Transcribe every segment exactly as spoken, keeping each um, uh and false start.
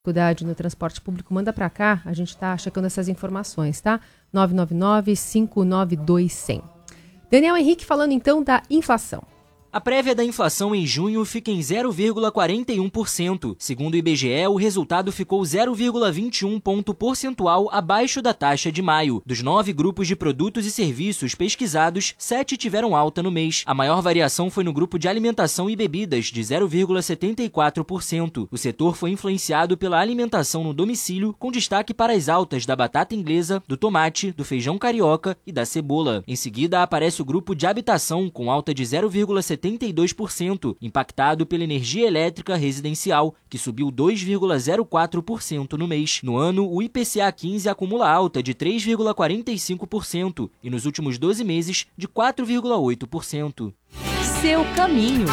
dificuldade no transporte público, manda para cá, a gente está checando essas informações, tá? nove nove nove, cinco nove dois, zero zero. Daniel Henrique falando então da inflação. A prévia da inflação em junho fica em zero vírgula quarenta e um por cento. Segundo o I B G E, o resultado ficou zero vírgula vinte e um ponto percentual abaixo da taxa de maio. Dos nove grupos de produtos e serviços pesquisados, sete tiveram alta no mês. A maior variação foi no grupo de alimentação e bebidas, de zero vírgula setenta e quatro por cento. O setor foi influenciado pela alimentação no domicílio, com destaque para as altas da batata inglesa, do tomate, do feijão carioca e da cebola. Em seguida, aparece o grupo de habitação, com alta de zero vírgula setenta e dois por cento, impactado pela energia elétrica residencial, que subiu dois vírgula zero quatro por cento no mês. No ano, o I P C A quinze acumula alta de três vírgula quarenta e cinco por cento e nos últimos doze meses de quatro vírgula oito por cento. Seu caminho.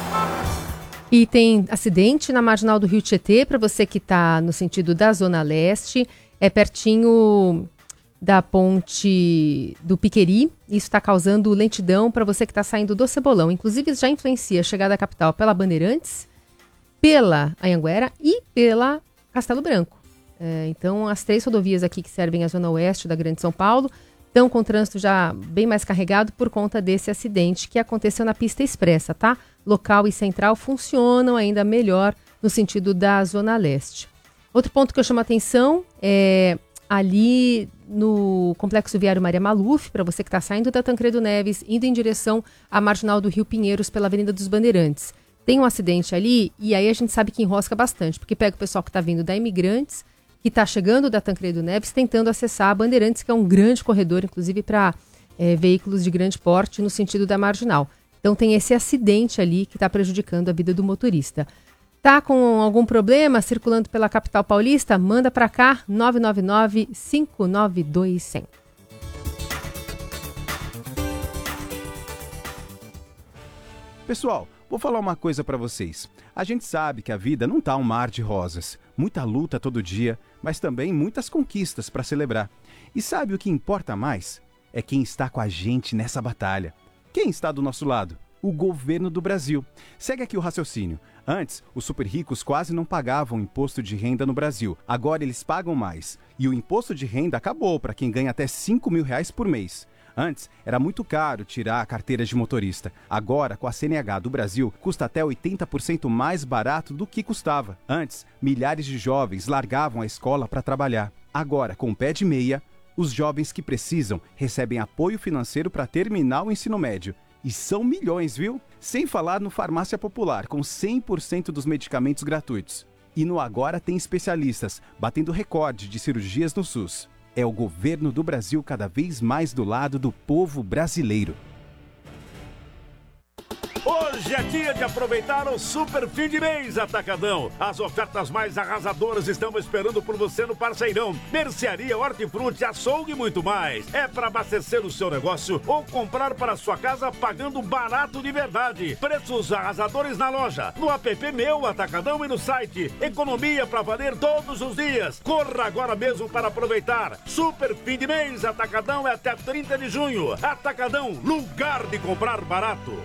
E tem acidente na marginal do Rio Tietê, para você que está no sentido da Zona Leste, é pertinho da ponte do Piqueri. Isso está causando lentidão para você que está saindo do Cebolão. Inclusive, já influencia a chegada à capital pela Bandeirantes, pela Anhanguera e pela Castelo Branco. É, então, as três rodovias aqui que servem a Zona Oeste da Grande São Paulo estão com o trânsito já bem mais carregado por conta desse acidente que aconteceu na pista expressa, tá? Local e central funcionam ainda melhor no sentido da Zona Leste. Outro ponto que eu chamo a atenção é ali no Complexo Viário Maria Maluf, para você que está saindo da Tancredo Neves, indo em direção à marginal do Rio Pinheiros pela Avenida dos Bandeirantes. Tem um acidente ali e aí a gente sabe que enrosca bastante, porque pega o pessoal que está vindo da Imigrantes, que está chegando da Tancredo Neves, tentando acessar a Bandeirantes, que é um grande corredor, inclusive para é, veículos de grande porte no sentido da marginal. Então tem esse acidente ali que está prejudicando a vida do motorista. Tá com algum problema circulando pela capital paulista? Manda para cá, nove nove nove, cinco nove dois, zero zero. Pessoal, vou falar uma coisa para vocês. A gente sabe que a vida não tá um mar de rosas. Muita luta todo dia, mas também muitas conquistas para celebrar. E sabe o que importa mais? É quem está com a gente nessa batalha. Quem está do nosso lado? O governo do Brasil. Segue aqui o raciocínio. Antes, os super ricos quase não pagavam imposto de renda no Brasil. Agora eles pagam mais. E o imposto de renda acabou para quem ganha até cinco mil reais por mês. Antes, era muito caro tirar a carteira de motorista. Agora, com a C N H do Brasil, custa até oitenta por cento mais barato do que custava. Antes, milhares de jovens largavam a escola para trabalhar. Agora, com o pé de meia, os jovens que precisam recebem apoio financeiro para terminar o ensino médio. E são milhões, viu? Sem falar no Farmácia Popular, com cem por cento dos medicamentos gratuitos. E no Agora tem especialistas, batendo recorde de cirurgias no SUS. É o governo do Brasil cada vez mais do lado do povo brasileiro. Hoje é dia de aproveitar o super fim de mês Atacadão. As ofertas mais arrasadoras estão esperando por você no Parceirão. Mercearia, hortifruti, açougue e muito mais. É para abastecer o seu negócio ou comprar para sua casa pagando barato de verdade. Preços arrasadores na loja, no app Meu Atacadão e no site. Economia para valer todos os dias. Corra agora mesmo para aproveitar. Super fim de mês Atacadão é até trinta de junho. Atacadão, lugar de comprar barato.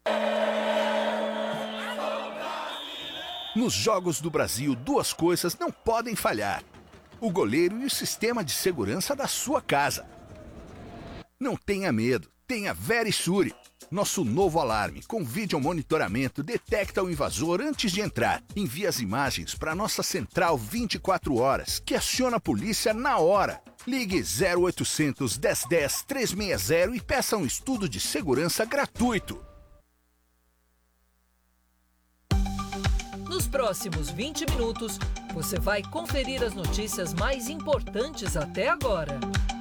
Nos Jogos do Brasil, duas coisas não podem falhar: o goleiro e o sistema de segurança da sua casa. Não tenha medo, tenha Verisure. Nosso novo alarme com vídeo monitoramento detecta o invasor antes de entrar. Envia as imagens para nossa central vinte e quatro horas, que aciona a polícia na hora. Ligue zero oitocentos, dez dez, trezentos e sessenta e peça um estudo de segurança gratuito. Nos próximos vinte minutos, você vai conferir as notícias mais importantes até agora.